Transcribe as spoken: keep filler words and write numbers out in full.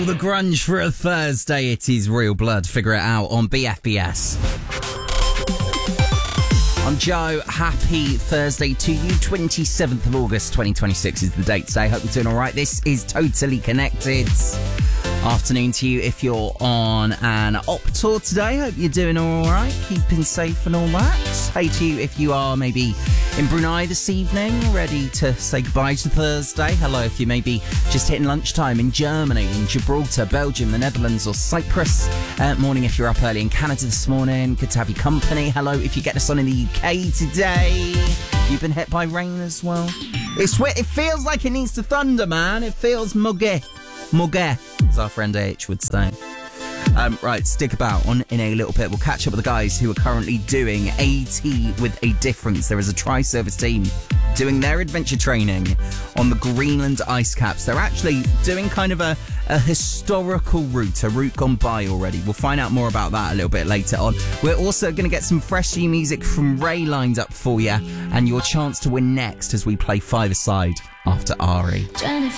the grunge for a Thursday. It is Real Blood. Figure it out on B F B S. I'm Joe. Happy Thursday to you. twenty-seventh of August, twenty twenty-six is the date today. Hope you're doing all right. This is Totally Connected. Afternoon to you if you're on an op tour today. Hope you're doing all right, keeping safe and all that. Hey to you if you are maybe in Brunei this evening, ready to say goodbye to Thursday. Hello if you may be just hitting lunchtime in Germany, in Gibraltar, Belgium, the Netherlands or Cyprus. Uh, morning if you're up early in Canada this morning. Good to have your company. Hello if you get us on in the U K today. You've been hit by rain as well. It's It feels like it needs to thunder, man. It feels muggy. Muggy, as our friend H would say. Um, right, stick about. On in a little bit, we'll catch up with the guys who are currently doing AT with a difference. There is a tri-service team doing their adventure training on the Greenland ice caps. They're actually doing kind of a, a historical route, a route gone by already. We'll find out more about that a little bit later on. We're also going to get some fresh new music from Ray lined up for you, and your chance to win next as we play Five Aside after Ari.